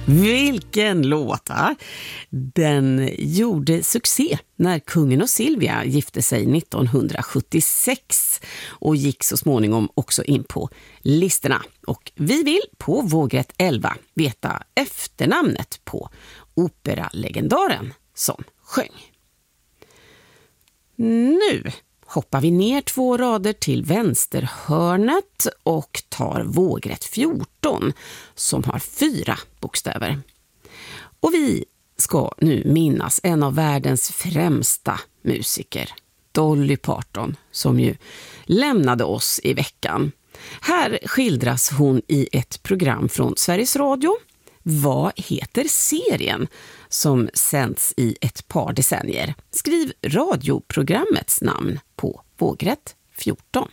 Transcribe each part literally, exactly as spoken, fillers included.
Vilken låt! Den gjorde succé när kungen och Silvia gifte sig nittonhundrasjuttiosex och gick så småningom också in på listorna. Och vi vill på vågrätt elva veta efternamnet på operalegendaren som sjöng. Nu hoppar vi ner två rader till vänsterhörnet och tar vågrätt fjorton som har fyra bokstäver. Och vi ska nu minnas en av världens främsta musiker, Dolly Parton, som ju lämnade oss i veckan. Här skildras hon i ett program från Sveriges Radio. Vad heter serien som sänds i ett par decennier? Skriv radioprogrammets namn på vågrätt fjorton.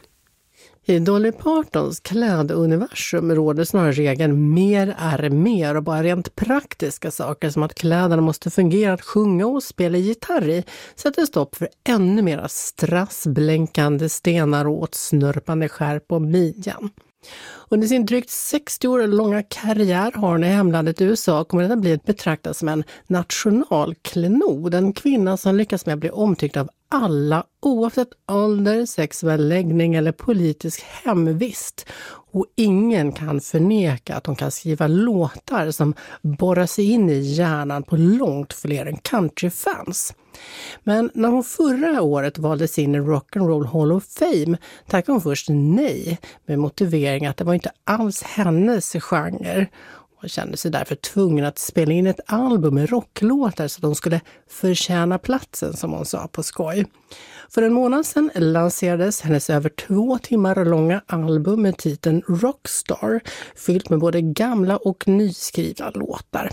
I Dolly Partons kläduniversum råder snarare regeln mer är mer och bara rent praktiska saker som att kläderna måste fungera att sjunga och spela gitarr i sätter stopp för ännu mera strassblänkande stenar och åtsnörpande skär på midjan. Under sin drygt sextio år långa karriär har hon i hemlandet U S A kommit att bli betraktad som en nationalklenod, en kvinna som lyckas med att bli omtyckt av alla oavsett ålder, sexuell läggning eller politisk hemvist. Och ingen kan förneka att hon kan skriva låtar som borrar sig in i hjärnan på långt fler än countryfans. Men när hon förra året valdes in i Rock and Roll Hall of Fame tackade hon först nej med motivering att det var inte alls hennes genre. Hon kände sig därför tvungen att spela in ett album med rocklåtar så att de skulle förtjäna platsen, som hon sa på skoj. För en månad sedan lanserades hennes över två timmar långa album med titeln Rockstar, fyllt med både gamla och nyskrivna låtar.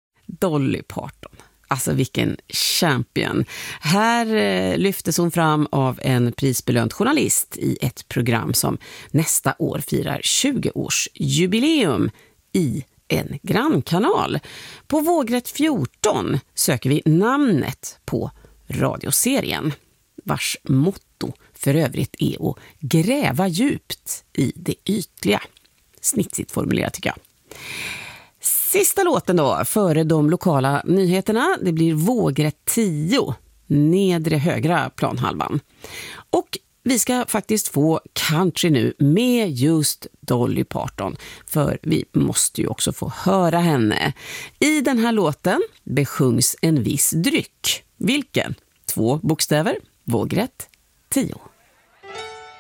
Dolly Parton. Alltså vilken champion. Här eh, lyftes hon fram av en prisbelönt journalist i ett program som nästa år firar tjugo-årsjubileum i en grannkanal. På vågrätt fjorton söker vi namnet på radioserien, vars motto för övrigt är att gräva djupt i det ytliga. Snitsigt formulerat tycker jag. Sista låten då, före de lokala nyheterna, det blir vågrätt tio, nedre högra planhalvan. Och vi ska faktiskt få country nu med just Dolly Parton, för vi måste ju också få höra henne. I den här låten besjungs en viss dryck. Vilken? Två bokstäver, vågrätt tio.